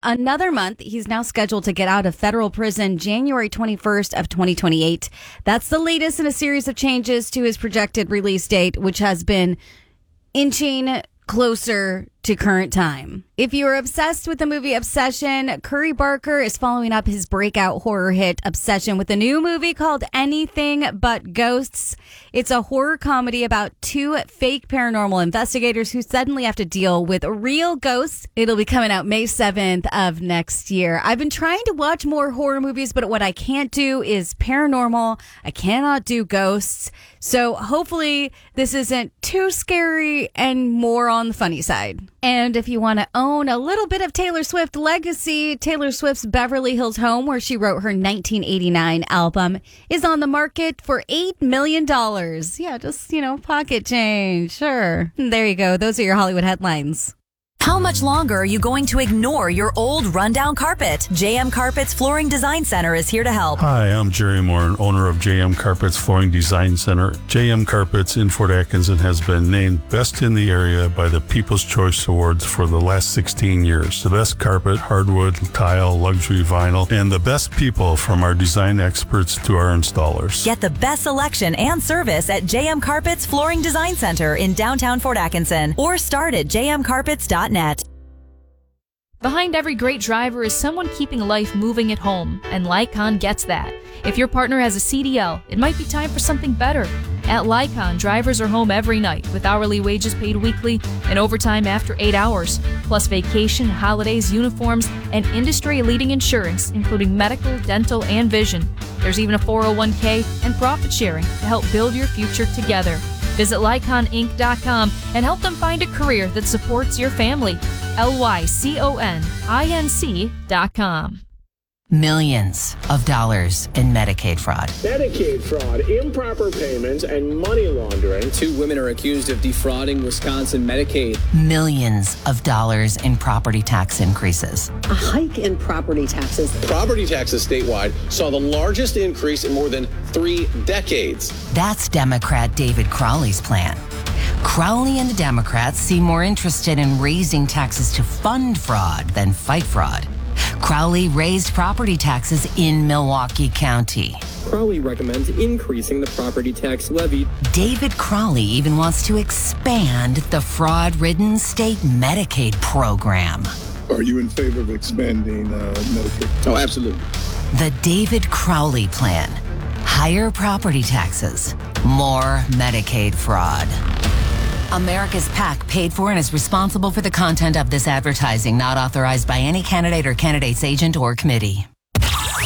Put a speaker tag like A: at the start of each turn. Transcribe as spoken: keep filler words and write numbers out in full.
A: another month. He's now scheduled to get out of federal prison January twenty-first of twenty twenty-eight. That's the latest in a series of changes to his projected release date, which has been inching closer to current time. If you are obsessed with the movie Obsession, Curry Barker is following up his breakout horror hit Obsession with a new movie called Anything But Ghosts. It's a horror comedy about two fake paranormal investigators who suddenly have to deal with real ghosts. It'll be coming out May seventh of next year. I've been trying to watch more horror movies, but what I can't do is paranormal. I cannot do ghosts. So hopefully this isn't too scary and more on the funny side. And if you want to own a little bit of Taylor Swift legacy, Taylor Swift's Beverly Hills home, where she wrote her nineteen eighty-nine album, is on the market for eight million dollars. Yeah, just, you know, pocket change. Sure. There you go. Those are your Hollywood headlines.
B: How much longer are you going to ignore your old rundown carpet? J M Carpets Flooring Design Center is here to help.
C: Hi, I'm Jerry Moore, owner of J M Carpets Flooring Design Center. J M Carpets in Fort Atkinson has been named Best in the Area by the People's Choice Awards for the last sixteen years. The best carpet, hardwood, tile, luxury vinyl, and the best people from our design experts to our installers.
B: Get the best selection and service at J M Carpets Flooring Design Center in downtown Fort Atkinson, or start at j m carpets dot net.
D: Behind every great driver is someone keeping life moving at home, and Lycon gets that. If your partner has a C D L, it might be time for something better. At Lycon, drivers are home every night with hourly wages paid weekly and overtime after eight hours, plus vacation, holidays, uniforms, and industry-leading insurance, including medical, dental, and vision. There's even a four oh one k and profit sharing to help build your future together. Visit Lycon Inc dot com and help them find a career that supports your family. L Y C O N I N C dot com.
E: Millions of dollars in Medicaid fraud.
F: Medicaid fraud, improper payments, and money laundering.
G: Two women are accused of defrauding Wisconsin Medicaid.
E: Millions of dollars in property tax increases.
H: A hike in property taxes.
F: Property taxes statewide saw the largest increase in more than three decades.
E: That's Democrat David Crowley's plan. Crowley and the Democrats seem more interested in raising taxes to fund fraud than fight fraud. Crowley raised property taxes in Milwaukee County.
G: Crowley recommends increasing the property tax levy.
E: David Crowley even wants to expand the fraud-ridden state Medicaid program.
I: Are you in favor of expanding uh, Medicaid?
F: Oh, absolutely.
E: The David Crowley plan. Higher property taxes, more Medicaid fraud. America's PAC paid for and is responsible for the content of this advertising, not authorized by any candidate or candidate's agent or committee.